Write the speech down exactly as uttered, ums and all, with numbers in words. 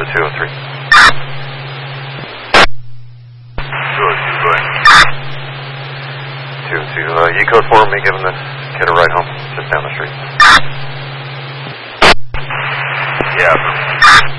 two oh three. two oh two, going. two oh two, uh, you code for me, giving this kid a ride home, just down the street. Yeah.